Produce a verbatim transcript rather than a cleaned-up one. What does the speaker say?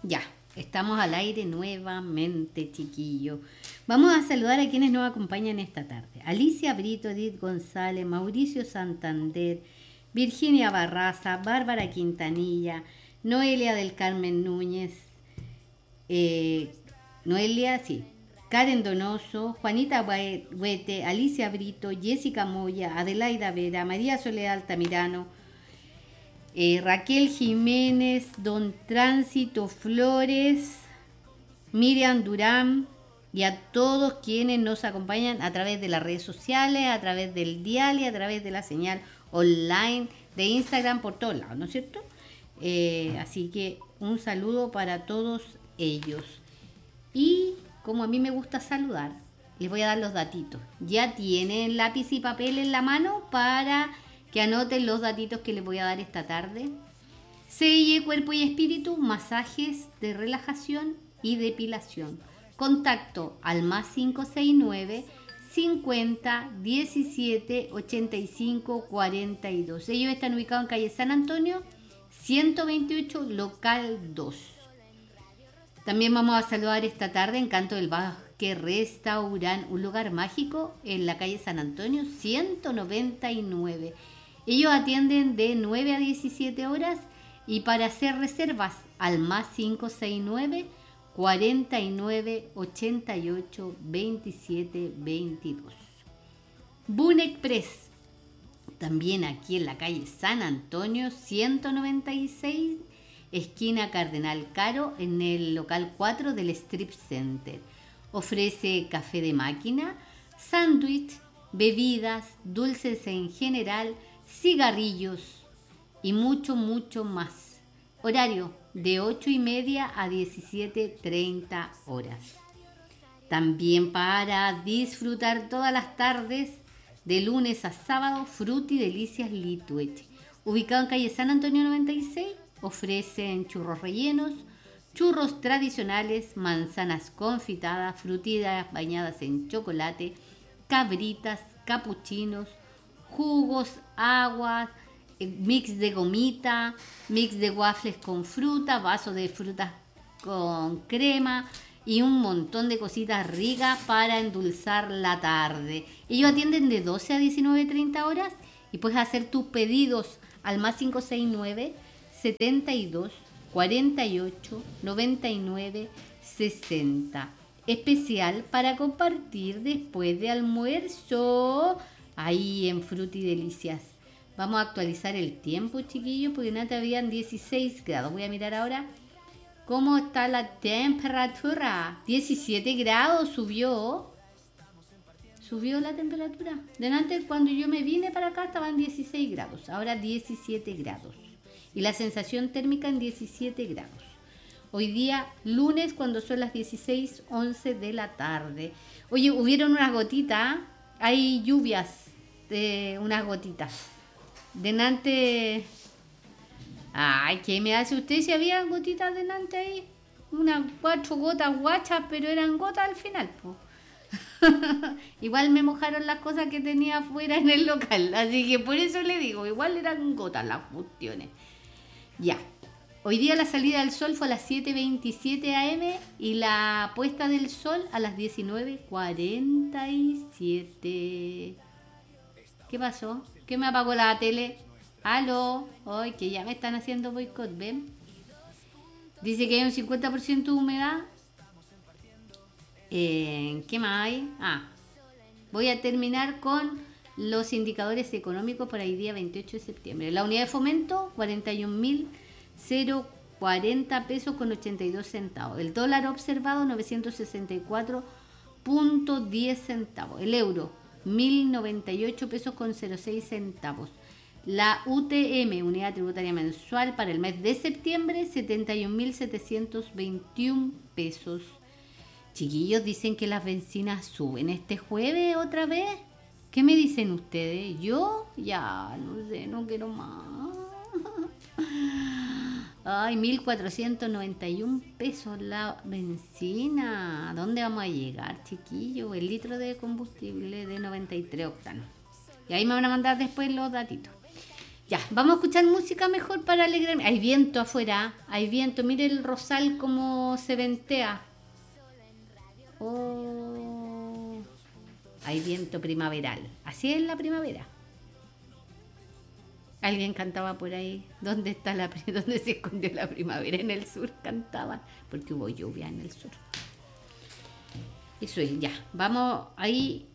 Ya, estamos al aire nuevamente, chiquillos. Vamos a saludar a quienes nos acompañan esta tarde. Alicia Brito, Edith González, Mauricio Santander, Virginia Barraza, Bárbara Quintanilla, Noelia del Carmen Núñez, eh, Noelia, sí, Karen Donoso, Juanita Huete, Alicia Brito, Jessica Moya, Adelaida Vera, María Soledad Altamirano, Eh, Raquel Jiménez, Don Tránsito Flores, Miriam Durán y a todos quienes nos acompañan a través de las redes sociales, a través del dial y a través de la señal online de Instagram por todos lados, ¿no es cierto? Eh, así que un saludo para todos ellos. Y como a mí me gusta saludar, les voy a dar los datitos. Ya tienen lápiz y papel en la mano para que anoten los datitos que les voy a dar esta tarde. C I E Cuerpo y Espíritu, masajes de relajación y depilación. Contacto al más cinco seis nueve, cincuenta, diecisiete, ochenta y cinco, cuarenta y dos. Ellos están ubicados en calle San Antonio, ciento veintiocho, local dos. También vamos a saludar esta tarde Encanto del Bosque Restaurant, un lugar mágico en la calle San Antonio, ciento noventa y nueve. Ellos atienden de nueve a diecisiete horas y para hacer reservas al más cinco seis nueve, cuarenta y nueve, ochenta y ocho, veintisiete, veintidós. Boon Express, también aquí en la calle San Antonio, ciento noventa y seis, esquina Cardenal Caro, en el local cuatro del Strip Center. Ofrece café de máquina, sándwich, bebidas, dulces en general, cigarrillos y mucho, mucho más. Horario de ocho y media a diecisiete treinta horas. También para disfrutar todas las tardes, de lunes a sábado, Fruti Delicias Lituete. Ubicado en calle San Antonio noventa y seis, ofrecen churros rellenos, churros tradicionales, manzanas confitadas, frutitas bañadas en chocolate, cabritas, capuchinos, jugos, aguas, mix de gomita, mix de waffles con fruta, vaso de frutas con crema y un montón de cositas ricas para endulzar la tarde. Ellos atienden de doce a diecinueve treinta horas y puedes hacer tus pedidos al más cinco seis nueve, setenta y dos, cuarenta y ocho, noventa y nueve, sesenta. Especial para compartir después de almuerzo ahí en Fruti Delicias. Vamos a actualizar el tiempo, chiquillos, porque no te habían dieciséis grados. Voy a mirar ahora cómo está la temperatura. diecisiete grados subió. Subió la temperatura. Delante, cuando yo me vine para acá, estaban dieciséis grados. Ahora diecisiete grados. Y la sensación térmica en diecisiete grados. Hoy día, lunes, cuando son las dieciséis once de la tarde. Oye, hubieron unas gotitas. Hay lluvias de unas gotitas. Delante. Ay, ¿qué me hace usted si había gotitas delante ahí? Unas cuatro gotas guachas, pero eran gotas al final, po. Igual me mojaron las cosas que tenía afuera en el local, así que por eso le digo, igual eran gotas las cuestiones. Ya. Hoy día la salida del sol fue a las siete veintisiete a eme y la puesta del sol a las diecinueve cuarenta y siete. ¿Qué pasó? ¿Qué me apagó la tele? ¿Aló? Ay, que ya me están haciendo boicot, ¿ven? Dice que hay un cincuenta por ciento de humedad. Eh, ¿Qué más hay? Ah, voy a terminar con los indicadores económicos para el día veintiocho de septiembre. La unidad de fomento, cuarenta y un mil cuarenta pesos con ochenta y dos centavos. El dólar observado, novecientos sesenta y cuatro punto diez centavos. El euro, mil noventa y ocho pesos con cero seis centavos. La U T M, unidad tributaria mensual, para el mes de septiembre, setenta y un mil setecientos veintiuno pesos. Chiquillos, dicen que las bencinas suben este jueves otra vez. ¿Qué me dicen ustedes? Yo ya no sé, no quiero más. Ay, mil cuatrocientos noventa y uno pesos la bencina. ¿A dónde vamos a llegar, chiquillos? El litro de combustible de noventa y tres octanos. Y ahí me van a mandar después los datitos. Ya, vamos a escuchar música mejor para alegrarme. Hay viento afuera, hay viento. Mire el rosal como se ventea. Oh, hay viento primaveral. Así es la primavera. Alguien cantaba por ahí. ¿Dónde está la pri- dónde se escondió la primavera? En el sur cantaban, porque hubo lluvia en el sur. Eso es, ya. Vamos ahí.